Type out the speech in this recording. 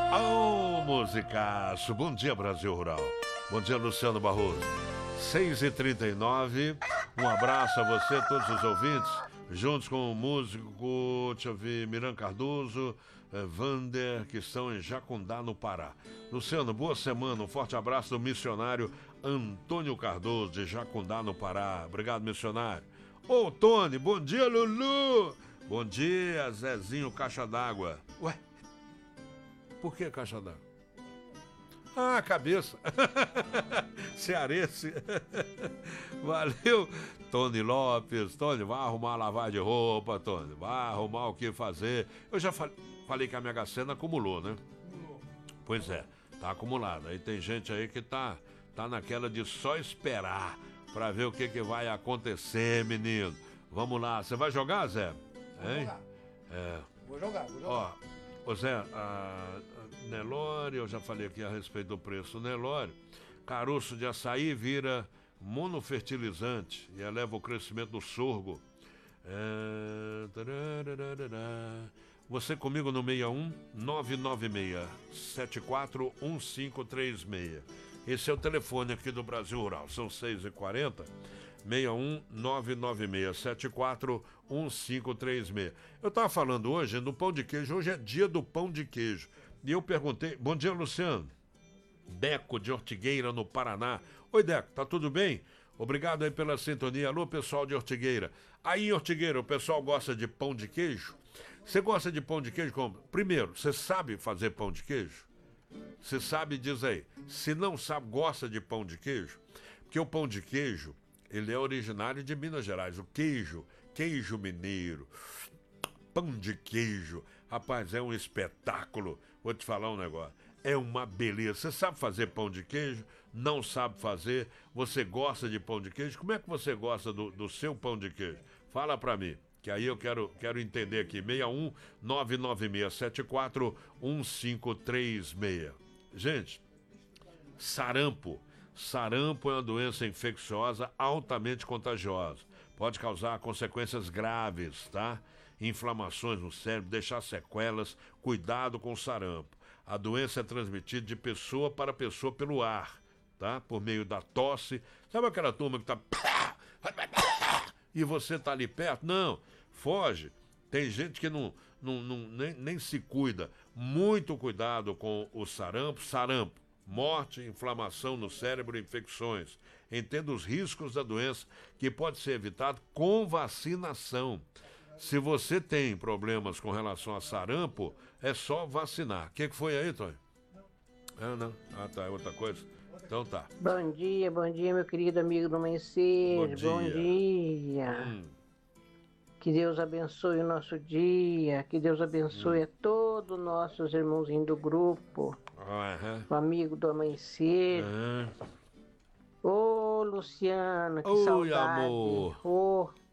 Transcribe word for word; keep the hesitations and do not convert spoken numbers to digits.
Oh, musicaço. Bom dia, Brasil Rural. Bom dia, Luciano Barroso. seis e trinta e nove. Um abraço a você, todos os ouvintes. Juntos com o músico, deixa eu ver, Miran Cardoso, eh, Vander, que estão em Jacundá, no Pará. Luciano, boa semana. Um forte abraço do missionário Antônio Cardoso, de Jacundá, no Pará. Obrigado, missionário. Ô, Tony, bom dia, Lulu. Bom dia, Zezinho, caixa d'água. Ué, por que caixa d'água? Ah, cabeça. Cearense. Valeu, Tony Lopes. Tony, vai arrumar lavar de roupa, Tony. Vai arrumar o que fazer. Eu já falei, falei que a Mega Sena acumulou, né? Pois é, tá acumulada. Aí tem gente aí que tá, tá naquela de só esperar pra ver o que, que vai acontecer, menino. Vamos lá. Você vai jogar, Zé? Vou Hein? jogar. É. Vou jogar, vou jogar. Ó, ô Zé, a Nelore, eu já falei aqui a respeito do preço do Nelore. Caroço de açaí vira monofertilizante e eleva o crescimento do sorgo. É... tararararará. Você comigo no seis um nove nove seis sete quatro um cinco três seis. Esse é o telefone aqui do Brasil Rural. São seis e quarenta. seis um nove nove seis sete quatro um cinco três seis. Eu estava falando hoje do pão de queijo. Hoje é dia do pão de queijo. E eu perguntei... Bom dia, Luciano. Deco de Ortigueira, no Paraná. Oi, Deco, tá tudo bem? Obrigado aí pela sintonia. Alô, pessoal de Ortigueira. Aí em Ortigueira, o pessoal gosta de pão de queijo? Você gosta de pão de queijo como? Primeiro, você sabe fazer pão de queijo? Você sabe, diz aí. Se não sabe, gosta de pão de queijo? Porque o pão de queijo, ele é originário de Minas Gerais. O queijo, queijo mineiro, pão de queijo. Rapaz, é um espetáculo. Vou te falar um negócio. É uma beleza. Você sabe fazer pão de queijo? Não sabe fazer? Você gosta de pão de queijo? Como é que você gosta do, do seu pão de queijo? Fala pra mim, que aí eu quero, quero entender aqui. seis um nove nove seis sete quatro um cinco três seis. Gente, sarampo. Sarampo é uma doença infecciosa altamente contagiosa. Pode causar consequências graves, tá? Inflamações no cérebro, deixar sequelas. Cuidado com o sarampo. A doença é transmitida de pessoa para pessoa pelo ar, tá? Por meio da tosse. Sabe aquela turma que tá... e você tá ali perto? Não, foge. Tem gente que não, não, não, nem, nem se cuida. Muito cuidado com o sarampo. Sarampo, morte, inflamação no cérebro, infecções. Entenda os riscos da doença, que pode ser evitado com vacinação. Se você tem problemas com relação a sarampo, é só vacinar. O que, que foi aí, Tony? Ah, não. Ah, tá. É outra coisa? Então tá. Bom dia, bom dia, meu querido amigo do Amanhecer. Bom dia. Bom dia. Hum. Que Deus abençoe o nosso dia. Que Deus abençoe Hum. a todos os nossos irmãozinhos do grupo. Aham. O amigo do Amanhecer. Aham. Ô, Luciano, que Oi, saudade. amor. Ô,